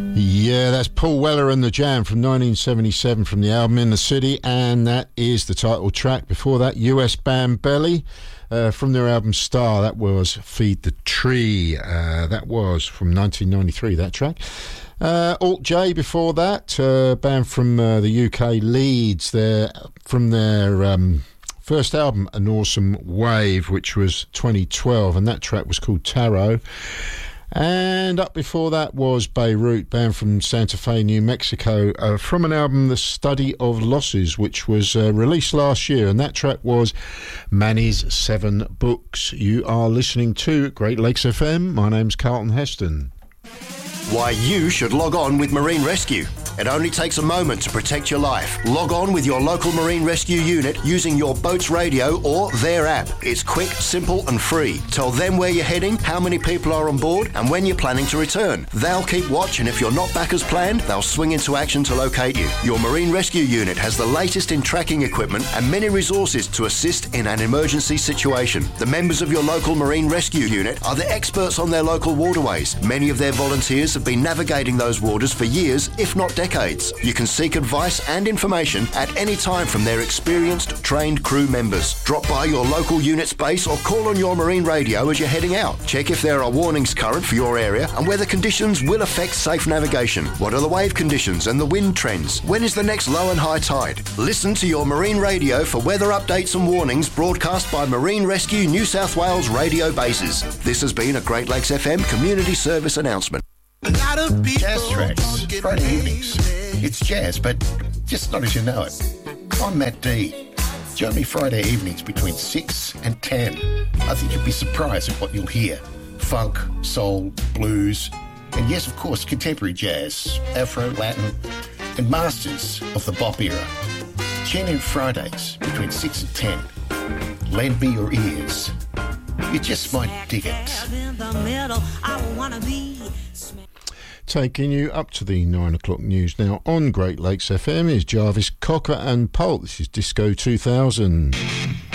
Yeah, that's Paul Weller and the Jam from 1977 from the album In the City, and that is the title track. Before that, US band Belly from their album Star. That was Feed the Tree. That was from 1993, that track. Alt J before that, band from the UK, Leeds. From their first album, An Awesome Wave, which was 2012, and that track was called Tarot. And up before that was Beirut, band from Santa Fe, New Mexico, from an album, The Study of Losses, which was released last year, and that track was Manny's 7 Books. You are listening to Great Lakes FM. My name's Carlton Heston. Why you should log on with Marine Rescue. It only takes a moment to protect your life. Log on with your local Marine Rescue unit using your boat's radio or their app. It's quick, simple and free. Tell them where you're heading, how many people are on board and when you're planning to return. They'll keep watch, and if you're not back as planned, they'll swing into action to locate you. Your Marine Rescue unit has the latest in tracking equipment and many resources to assist in an emergency situation. The members of your local Marine Rescue unit are the experts on their local waterways. Many of their volunteers have been navigating those waters for years, if not decades. You can seek advice and information at any time from their experienced, trained crew members. Drop by your local unit's base or call on your marine radio as you're heading out. Check if there are warnings current for your area and whether conditions will affect safe navigation. What are the wave conditions and the wind trends? When is the next low and high tide? Listen to your marine radio for weather updates and warnings broadcast by Marine Rescue New South Wales radio bases. This has been a Great Lakes FM community service announcement. Jazz tracks, Friday evenings. It's jazz, but just not as you know it. I'm Matt D. Join me Friday evenings between 6 and 10. I think you'll be surprised at what you'll hear. Funk, soul, blues, and yes, of course, contemporary jazz, Afro, Latin, and masters of the bop era. Tune in Fridays between 6 and 10. Lend me your ears. You just might dig it. Taking you up to the 9 o'clock news now on Great Lakes FM is Jarvis Cocker and Pulp. This is Disco 2000.